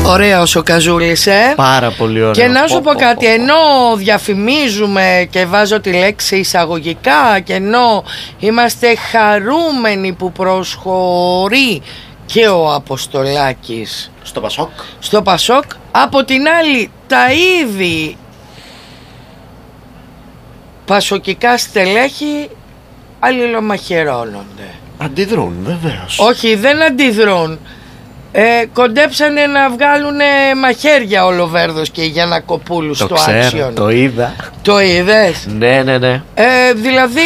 Ωραίος ο Καζούλης, Πάρα πολύ ωραίο. Και να σου πω κάτι, ενώ διαφημίζουμε και βάζω τη λέξη εισαγωγικά, και ενώ είμαστε χαρούμενοι που προσχωρεί και ο Αποστολάκης στο Πασόκ, από την άλλη τα ήδη πασοκικά στελέχη αλληλομαχαιρώνονται. Αντιδρούν, βεβαίως. Όχι, δεν αντιδρούν. Κοντέψανε να βγάλουν μαχαίρια ο Λοβέρδος και η Γιαννακοπούλου στο Άξιον. Το είδα. Το είδες? Ναι. Δηλαδή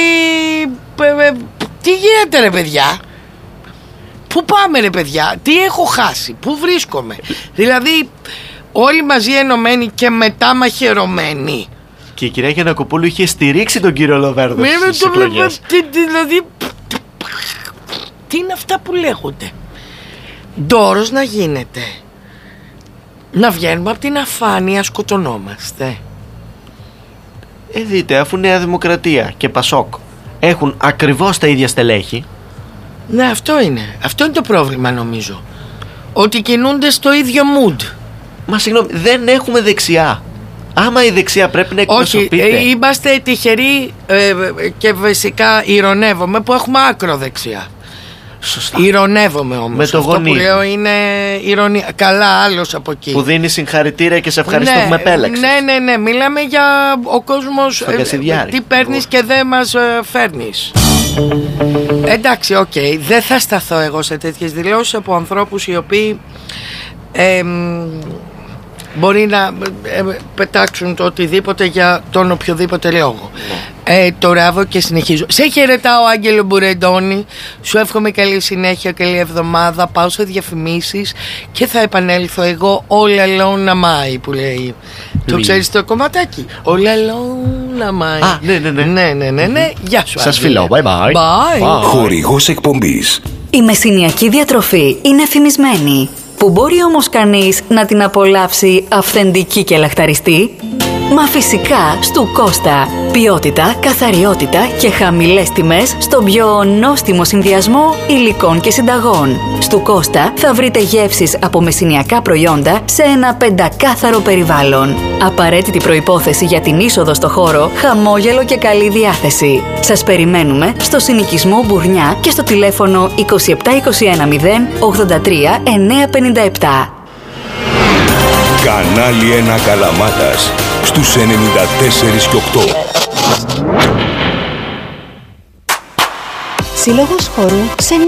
τι γίνεται ρε παιδιά? Πού πάμε ρε παιδιά? Τι έχω χάσει? Πού βρίσκομαι? Δηλαδή όλοι μαζί ενωμένοι και μετά μαχαιρωμένοι. Και η κυρία Γιαννακοπούλου είχε στηρίξει τον κύριο Λοβέρδο στις εκλογές. Δηλαδή τι είναι αυτά που λέγονται? Ντόρος να γίνεται. Να βγαίνουμε από την αφάνεια, σκοτωνόμαστε. Δείτε, αφού Νέα Δημοκρατία και Πασόκ έχουν ακριβώς τα ίδια στελέχη. Ναι, αυτό είναι το πρόβλημα, νομίζω. Ότι κινούνται στο ίδιο mood. Μα συγγνώμη, δεν έχουμε δεξιά. Άμα η δεξιά πρέπει να εκπροσωπείται. Όχι, είμαστε τυχεροί και φυσικά ηρωνεύομαι που έχουμε άκρο δεξιά. Σωστά. Ηρωνεύομαι όμως. Με το αυτό γονίδι. που λέω είναι ηρωνία. Καλά, άλλος από εκεί. Που δίνει συγχαρητήρια και σε ευχαριστώ που με επέλεξες. Ναι. Μιλάμε για ο κόσμος. Τι παίρνεις και δεν μας φέρνεις. Εντάξει, οκ. Δεν θα σταθώ εγώ σε τέτοιες δηλώσεις από ανθρώπους οι οποίοι μπορεί να πετάξουν το οτιδήποτε για τον οποιοδήποτε λόγο. Το ράβω και συνεχίζω. Σε χαιρετάω, Άγγελο Μπουρεντώνη. Σου εύχομαι καλή συνέχεια, καλή εβδομάδα. Πάω σε διαφημίσεις και θα επανέλθω εγώ. All alone am I, που λέει. Το ξέρεις το κομματάκι? All alone am I. Ναι. Γεια σου. Σας φιλώ. Bye. Χορηγός εκπομπής. Η μεσηνιακή διατροφή είναι φημισμένη. Που μπορεί όμως κανείς να την απολαύσει αυθεντική και λαχταριστή? Μα φυσικά στου Κώστα. Ποιότητα, καθαριότητα και χαμηλές τιμές στον πιο νόστιμο συνδυασμό υλικών και συνταγών. Στου Κώστα θα βρείτε γεύσεις από μεσηνιακά προϊόντα σε ένα πεντακάθαρο περιβάλλον. Απαραίτητη προϋπόθεση για την είσοδο στο χώρο, χαμόγελο και καλή διάθεση. Σας περιμένουμε στο συνοικισμό Μπουρνιά και στο τηλέφωνο 27210 83 957. Κανάλι 1 Καλαμάτας στους 94 και 8. Σύλλογος χορού